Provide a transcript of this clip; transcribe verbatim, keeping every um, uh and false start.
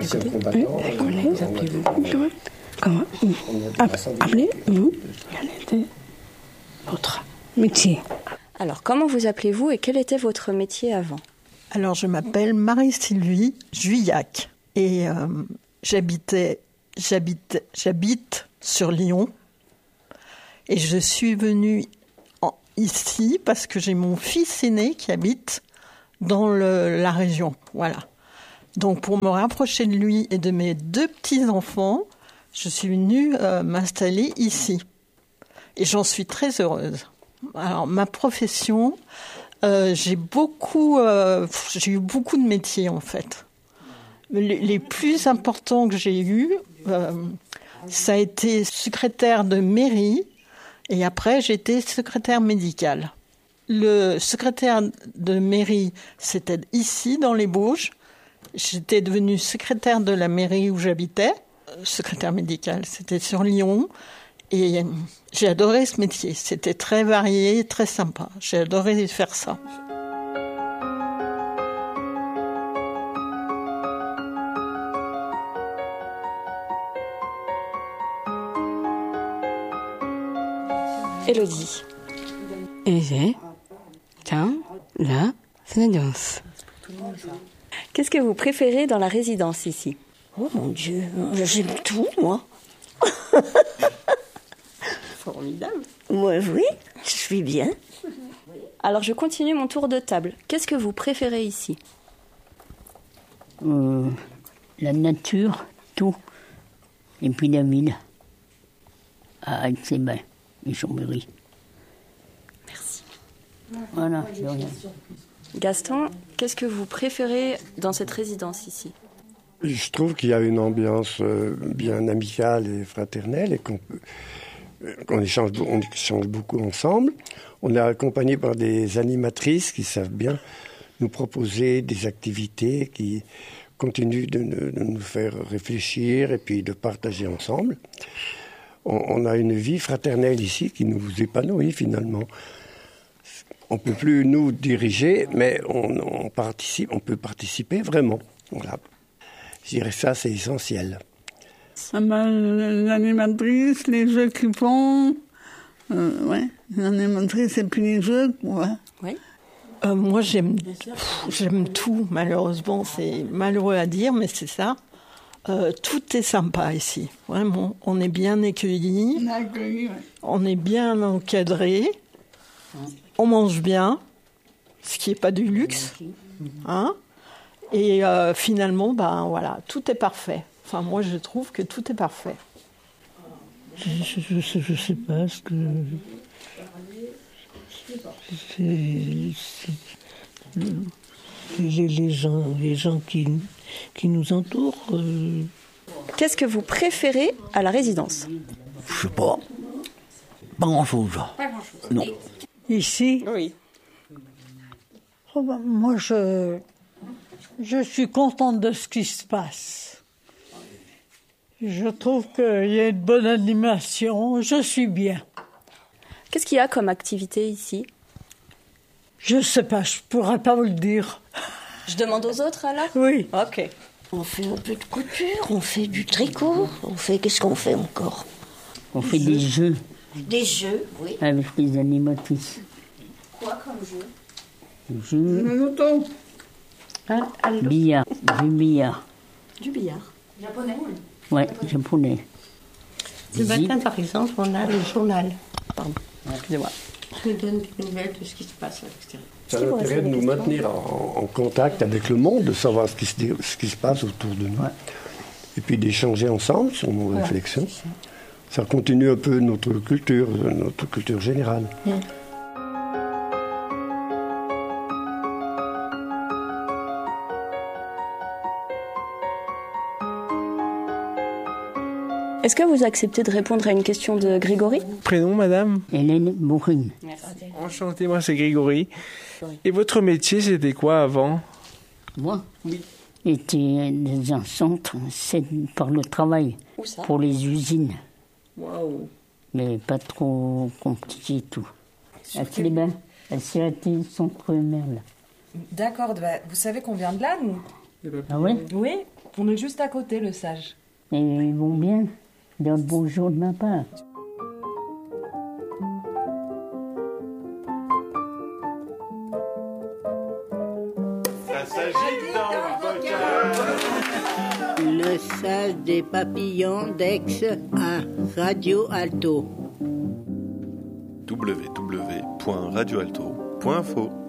anciens combattants. Comment vous appelez-vous? Comment appelez-vous? Quel était votre métier? Alors, comment vous appelez-vous et quel était votre métier avant? Alors, je m'appelle Marie-Sylvie Juillac et euh, j'habitais, j'habite, j'habite sur Lyon et je suis venue en, ici parce que j'ai mon fils aîné qui habite dans le, la région. Voilà. Donc, pour me rapprocher de lui et de mes deux petits-enfants, je suis venue euh, m'installer ici. Et j'en suis très heureuse. Alors, ma profession, euh, j'ai beaucoup, euh, j'ai eu beaucoup de métiers, en fait. Les, les plus importants que j'ai eus, euh, ça a été secrétaire de mairie, et après, j'étais secrétaire médicale. Le secrétaire de mairie, c'était ici, dans les Bauges. J'étais devenue secrétaire de la mairie où j'habitais. Secrétaire médicale, c'était sur Lyon. Et j'ai adoré ce métier. C'était très varié, très sympa. J'ai adoré faire ça. Élodie. Et j'ai dans la résidence. Qu'est-ce que vous préférez dans la résidence ici? Oh mon Dieu, j'aime tout, moi. Formidable. Moi, oui, je suis bien. Alors, je continue mon tour de table. Qu'est-ce que vous préférez ici? euh, La nature, tout. Et puis la ville. À Aix-les-Bains et Chambéry. Merci. Voilà, de rien. Gaston, qu'est-ce que vous préférez dans cette résidence ici? Je trouve qu'il y a une ambiance bien amicale et fraternelle et qu'on peut, qu'on échange, on échange beaucoup ensemble. On est accompagné par des animatrices qui savent bien nous proposer des activités qui continuent de, de nous faire réfléchir et puis de partager ensemble. On, on a une vie fraternelle ici qui nous épanouit finalement. On ne peut plus nous diriger, mais on, on, participe, on peut participer vraiment. Voilà. Je dirais ça, c'est essentiel. L'animatrice, les jeux qu'ils font, euh, ouais, l'animatrice et puis les jeux, ouais. Oui. Euh, moi, j'aime, j'aime tout, malheureusement. C'est malheureux à dire, mais c'est ça. Euh, tout est sympa ici. Vraiment, on est bien accueillis. On est accueillis, ouais. On est bien encadrés. On mange bien, ce qui n'est pas du luxe. Hein? Et euh, finalement, ben, voilà, tout est parfait. Enfin, moi, je trouve que tout est parfait. Je ne sais, je sais pas ce que... C'est, c'est, les, les gens, les gens qui, qui nous entourent. Euh... Qu'est-ce que vous préférez à la résidence? Je sais pas. Pas grand-chose. Pas grand-chose. Non. Ici? Oui. Oh ben, moi, je, je suis contente de ce qui se passe. Je trouve qu'il y a une bonne animation. Je suis bien. Qu'est-ce qu'il y a comme activité ici? Je ne sais pas, je ne pourrais pas vous le dire. Je demande aux autres alors? Oui. Ok. On fait un peu de couture, on fait du tricot, on fait... Qu'est-ce qu'on fait encore? On fait des jeux. Des jeux, oui. Avec les animatrices. Quoi comme jeu? Des jeux. Un auto. Hein, Billard. Du billard. Du billard. Japonais? Ouais, japonais. Ce matin, par exemple, on a le journal. Pardon, excusez-moi. qui nous donne des nouvelles de ce qui se passe à l'extérieur. Ça a l'intérêt de nous maintenir en, en contact avec le monde, de savoir ce qui se, ce qui se passe autour de nous. Ouais. Et puis d'échanger ensemble sur nos ouais, réflexions. Ça. ça continue un peu notre culture, notre culture générale. Mmh. Est-ce que vous acceptez de répondre à une question de Grégory? Prénom, madame? Hélène Bourrine. Merci. Enchanté, moi c'est Grégory. Et votre métier, c'était quoi avant? Moi? Oui. J'étais dans un centre, c'est par le travail. Où ça? Pour les usines. Waouh. Mais pas trop compliqué tout. À Aix-les-Bains, à Siraté, centre Merle. D'accord, bah, vous savez qu'on vient de là, nous? Ah ouais? Oui. On est juste à côté, le Sage. Et ils vont bien. Dans le bonjour de ma part. Ça s'agit dans le bocal. Le Sage des papillons d'Aix à Radio Alto. w w w point radio alto point info